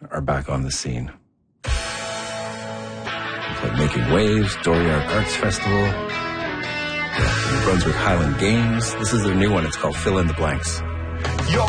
are back on the scene. Like Making Waves, Dooryard Arts Festival, New Brunswick Highland Games. This is their new one. It's called Fill in the Blanks.